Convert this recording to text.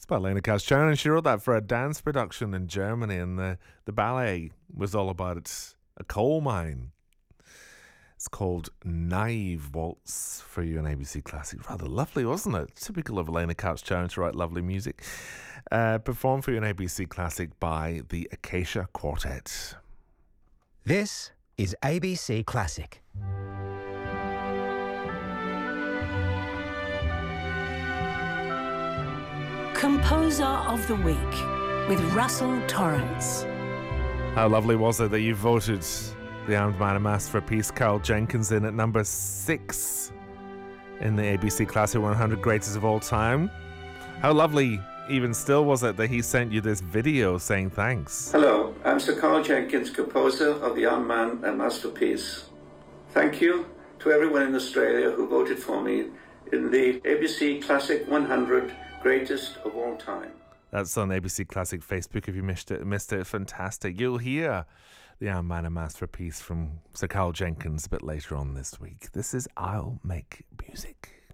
by Lena Kaschan, and she wrote that for a dance production in Germany, and the ballet was all about a coal mine. It's called Naive Waltz for you on ABC Classic. Rather lovely, wasn't it? Typical of Lena Kaschan to write lovely music. Performed for you on ABC Classic by the Acacia Quartet. This is ABC Classic. Composer of the Week with Russell Torrance. How lovely was it that you voted the Armed Man Amassed for Peace, Carl Jenkins, in at number 6 in the ABC Classic 100 Greatest of All Time? How lovely, even still, was it that he sent you this video saying thanks? Hello, I'm Sir Carl Jenkins, composer of the Armed Man Amassed for Peace. Thank you to everyone in Australia who voted for me in the ABC Classic 100 Greatest of All Time. That's on ABC Classic Facebook if you missed it. Fantastic. You'll hear the Armed Man Amassed for Peace from Sir Carl Jenkins a bit later on this week. This is I'll Make Music.